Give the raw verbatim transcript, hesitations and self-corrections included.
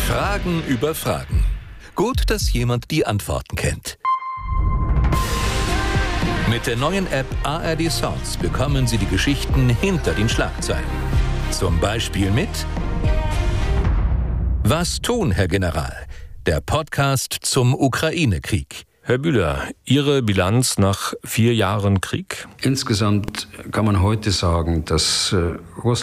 Fragen über Fragen. Gut, dass jemand die Antworten kennt. Mit der neuen App A R D Sounds bekommen Sie die Geschichten hinter den Schlagzeilen. Zum Beispiel mit Was tun, Herr General? Der Podcast zum Ukraine-Krieg. Herr Bühler, Ihre Bilanz nach vier Jahren Krieg? Insgesamt kann man heute sagen, dass äh, Russland